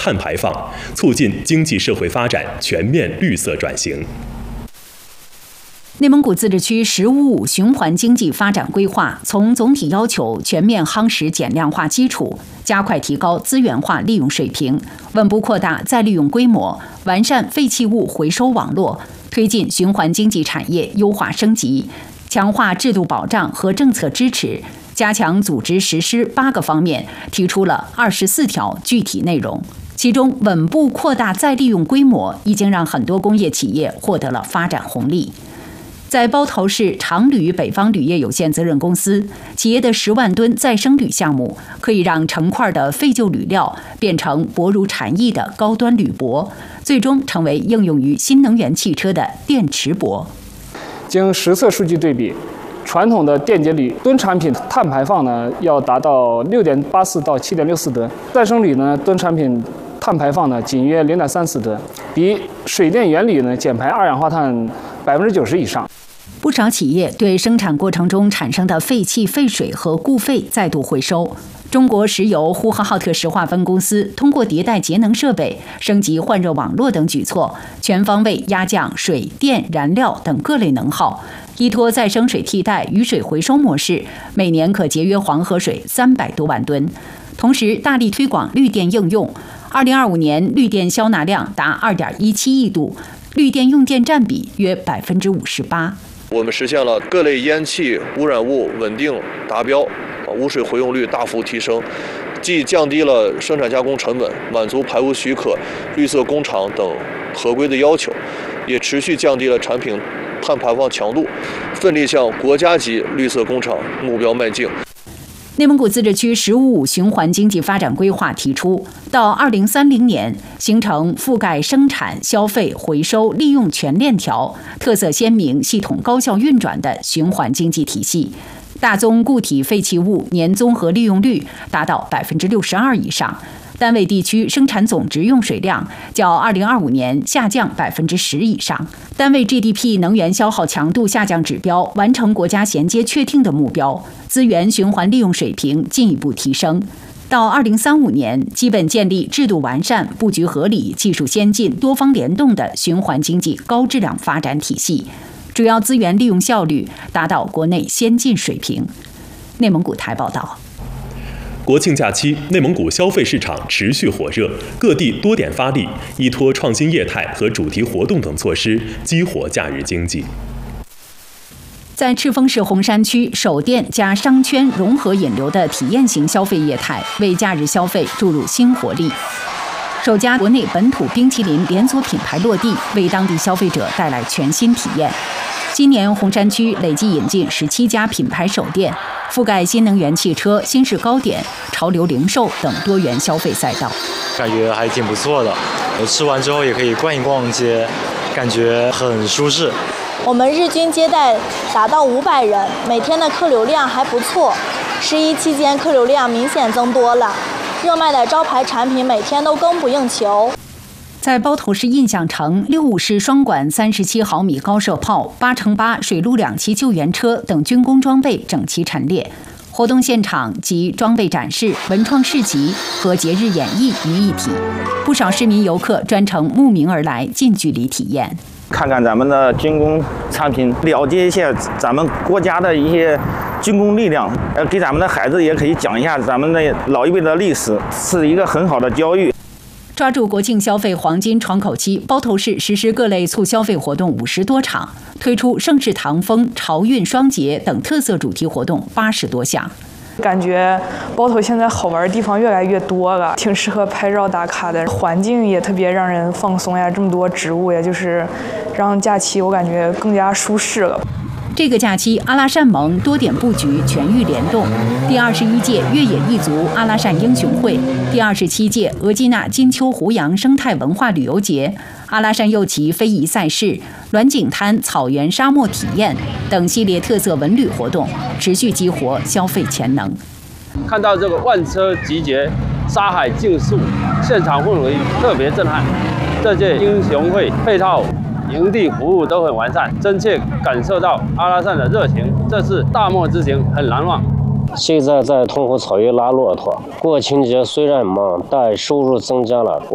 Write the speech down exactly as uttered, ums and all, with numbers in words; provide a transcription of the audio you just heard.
碳排放，促进经济社会发展全面绿色转型。 内蒙古自治区“十五五”循环经济发展规划从总体要求全面夯实减量化基础，加快提高资源化利用水平，稳步扩大再利用规模，完善废弃物回收网络，推进循环经济产业优化升级，强化制度保障和政策支持，加强组织实施八个方面，提出了二十四条具体内容。其中，稳步扩大再利用规模已经让很多工业企业获得了发展红利。在包头市长铝北方铝业有限责任公司，企业的十万吨再生铝项目可以让成块的废旧铝料变成薄如蝉翼的高端铝箔，最终成为应用于新能源汽车的电池箔。 经实测数据对比，传统的电解铝吨产品碳排放呢要达到六点八四到七点六四吨，再生铝呢吨产品碳排放呢仅约零点三四吨，比水电原铝呢减排二氧化碳百分之九十以上。 不少企业对生产过程中产生的废气、废水和固废再度回收。中国石油呼和浩特石化分公司通过迭代节能设备、升级换热网络等举措，全方位压降水电、燃料等各类能耗，依托再生水替代、雨水回收模式，每年可节约黄河水三百多万吨。同时，大力推广绿电应用。二零二五年绿电消纳量达二点一七亿度，绿电用电占比约百分之五十八。 我们实现了各类烟气污染物稳定达标，污水回用率大幅提升，既降低了生产加工成本，满足排污许可、绿色工厂等合规的要求，也持续降低了产品碳排放强度，奋力向国家级绿色工厂目标迈进。 内蒙古自治区“十五五”循环经济发展规划提出，到二零三零年形成覆盖生产、消费、回收、利用全链条、特色鲜明、系统高效运转的循环经济体系，大宗固体废弃物年综合利用率达到百分之六十二以上，单位地区生产总值用水量较二零二五年下降百分之十以上，单位 G D P 能源消耗强度下降指标完成国家衔接确定的目标，资源循环利用水平进一步提升。到二零三五年，基本建立制度完善、布局合理、技术先进、多方联动的循环经济高质量发展体系，主要资源利用效率达到国内先进水平。内蒙古台报道。 国庆假期，内蒙古消费市场持续火热，各地多点发力，依托创新业态和主题活动等措施，激活假日经济。 在赤峰市红山区，首店加商圈融合引流的体验型消费业态，为假日消费注入新活力。首家国内本土冰淇淋连锁品牌落地，为当地消费者带来全新体验。今年红山区累计引进十七家品牌首店，覆盖新能源汽车、新式糕点、潮流零售等多元消费赛道。 感觉还挺不错的，我吃完之后也可以逛一逛街，感觉很舒适。 我们日均接待达到五百人，每天的客流量还不错。十一期间客流量明显增多了，热卖的招牌产品每天都供不应求。 在包头市印象城，六五式双管三十七毫米高射炮、八乘八水陆两栖救援车等军工装备整齐陈列。活动现场集装备展示、文创市集和节日演绎于一体，不少市民游客专程慕名而来，近距离体验。 看看咱们的军工产品，了解一下咱们国家的一些军工力量，呃，给咱们的孩子也可以讲一下咱们的老一辈的历史，是一个很好的教育。 抓住国庆消费黄金窗口期，包头市实施各类促消费活动五十多场，推出盛世唐风、潮运双节等特色主题活动八十多项。 感觉包头现在好玩的地方越来越多了，挺适合拍照打卡的，环境也特别让人放松呀，这么多植物呀，就是让假期我感觉更加舒适了。 这个假期，阿拉善盟多点布局，全域联动。第二十一届越野一族阿拉善英雄会，第二十七届额济纳金秋湖洋生态文化旅游节，阿拉善右旗非遗赛事、栾景滩草原沙漠体验等系列特色文旅活动，持续激活消费潜能。 看到这个万车集结、沙海竞速，现场氛围特别震撼。这届英雄会配套营地服务都很完善，真切感受到阿拉善的热情。这次大漠之行很难忘。 现在在通湖草原拉骆驼，国庆节虽然忙，但收入增加了不